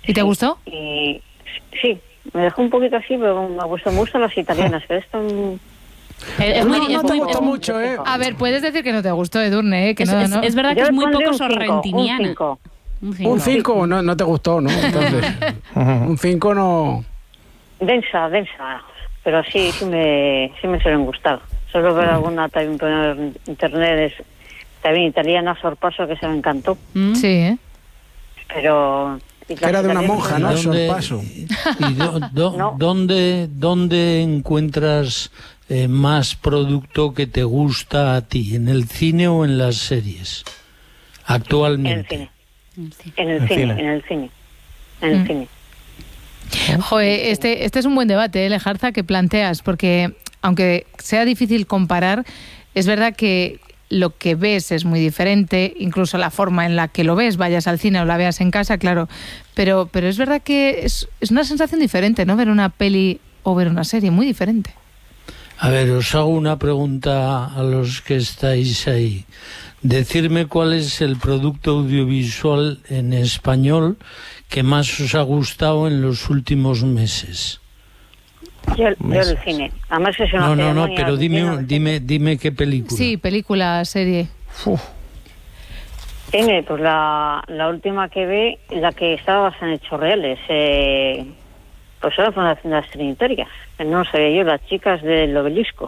¿Y te gustó? Y sí, me dejó un poquito así, pero me gustan las italianas, pero esto... No te gustó mucho, ¿eh? A ver, puedes decir que no te gustó, Edurne, que no. Es verdad que es muy poco sorrentiniana. Un 5 no te gustó, ¿no? Entonces, un 5 no... Densa, pero sí me suelen gustar. Solo ver alguna también por internet, también italiana, Sorpaso, que se me encantó. Sí, ¿eh? Pero... Era de una monja, ¿no? Sorpaso. ¿Y dónde encuentras más producto que te gusta a ti? ¿En el cine o en las series? Actualmente. En el cine. Joder, este es un buen debate, Lejarza, que planteas, porque aunque sea difícil comparar, es verdad que lo que ves es muy diferente, incluso la forma en la que lo ves, vayas al cine o la veas en casa, claro, pero es verdad que es una sensación diferente, ¿no? Ver una peli o ver una serie, muy diferente. A ver, os hago una pregunta a los que estáis ahí. Decirme cuál es el producto audiovisual en español que más os ha gustado en los últimos meses. Yo el cine. Además es una ceremonia, pero dime qué película. Sí, película, serie. Pues la última que vi, la que estaba basada en hechos reales, pues era Fundación de las Trinitarias. No sé yo, las chicas del Obelisco.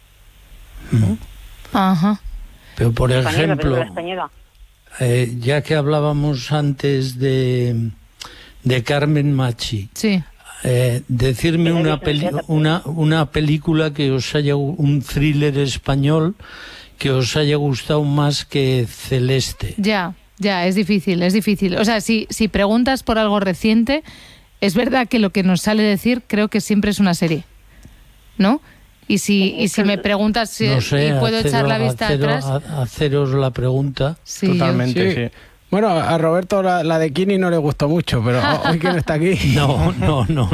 Ajá. Pero por ejemplo, española. Ya que hablábamos antes de Carmen Machi, sí. Decirme una película que os haya, un thriller español que os haya gustado más que Celeste. Ya, es difícil. O sea, si preguntas por algo reciente, es verdad que lo que nos sale decir creo que siempre es una serie, ¿no? Y si me preguntas si no sé, y puedo echar la vista atrás... Haceros la pregunta. Sí, totalmente, sí. Bueno, a Roberto la de Kini no le gustó mucho, pero hoy que no está aquí... No le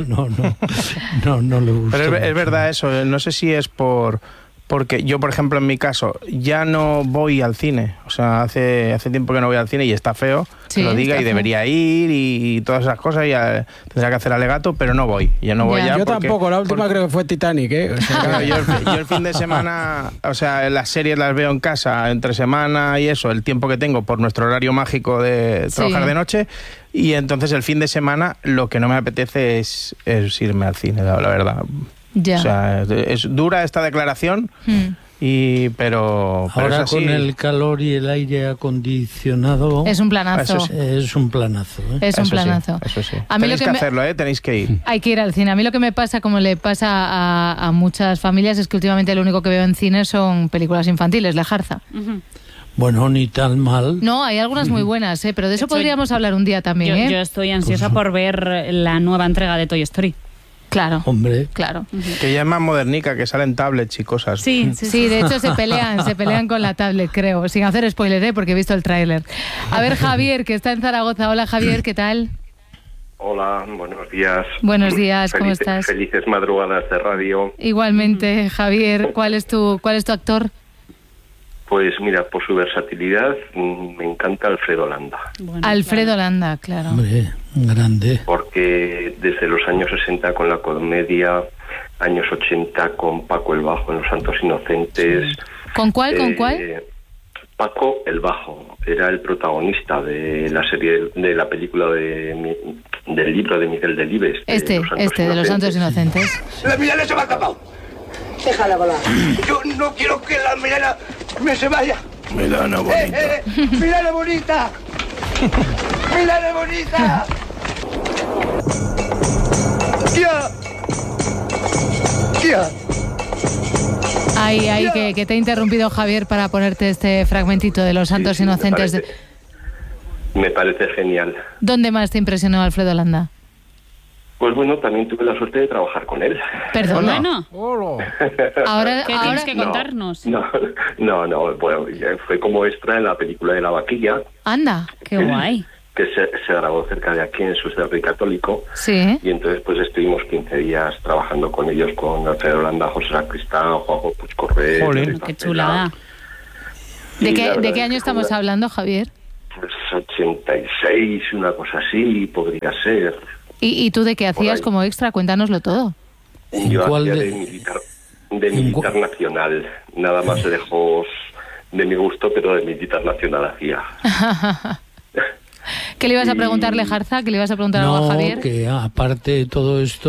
gustó. Pero es verdad eso, no sé si es porque yo, por ejemplo, en mi caso, ya no voy al cine. O sea, hace tiempo que no voy al cine y está feo, sí, que lo diga, y debería ir y todas esas cosas, y tendría que hacer alegato, pero no voy. Yo no voy ya. Yo tampoco, la última creo que fue Titanic, ¿eh? O sea, claro, yo el fin de semana, o sea, las series las veo en casa entre semana y eso, el tiempo que tengo por nuestro horario mágico de trabajar de noche, y entonces el fin de semana lo que no me apetece es irme al cine, la verdad. Ya. O sea, es dura esta declaración, pero ahora es así. Con el calor y el aire acondicionado es un planazo. Es un planazo, ¿eh? Es un planazo. Eso sí. A mí tenéis que hacerlo, tenéis que ir. Hay que ir al cine. A mí lo que me pasa, como le pasa a muchas familias, es que últimamente lo único que veo en cine son películas infantiles, Lejarza. Bueno, ni tan mal. No, hay algunas muy buenas, pero de eso podríamos hablar un día también. Yo estoy ansiosa por ver la nueva entrega de Toy Story. Claro. Hombre. Claro. Que ya es más modernica, que salen tablets y cosas. Sí, de hecho se pelean con la tablet, creo. Sin hacer spoiler, porque he visto el tráiler. A ver, Javier, que está en Zaragoza. Hola, Javier, ¿qué tal? Hola, buenos días. Buenos días, ¿cómo estás? Felices madrugadas de radio. Igualmente, Javier, ¿cuál es tu actor? Pues mira, por su versatilidad me encanta Alfredo Landa. Bueno, Alfredo Landa, claro. Hombre, grande. Porque desde los años 60 con la comedia, años 80 con Paco el Bajo en Los Santos Inocentes. Sí. ¿Con cuál? Paco el Bajo era el protagonista de la serie, de la película del libro de Miguel Delibes. De Los Santos Inocentes. ¡La Milena se va a escapar! Déjala volar. Yo no quiero que la Milena me se vaya. Milena bonita. Milena bonita. Milena bonita. Tía. Ay, que te he interrumpido, Javier, para ponerte este fragmentito de Los Santos Inocentes. Me parece genial. ¿Dónde más te impresionó Alfredo Landa? Pues bueno, también tuve la suerte de trabajar con él. Perdón. Bueno. Ahora tienes que contarnos. No, bueno, fue como extra en la película de La Vaquilla. Anda, qué guay. Que se grabó cerca de aquí, en Sucederri Católico. Sí. Y entonces pues estuvimos 15 días trabajando con ellos, con Alfredo Landa, José Sacristán, Juanjo Puigcorré. Qué chulada. ¿De qué año estamos hablando, Javier? Pues 86, una cosa así, podría ser. ¿Y tú de qué hacías como extra? Cuéntanoslo todo. Yo hacía de militar nacional, nada más lejos de mi gusto, pero de militar nacional hacía. ¿Qué le ibas a preguntar, Lejarza? ¿Qué le ibas a preguntar a Javier? Que aparte de todo esto,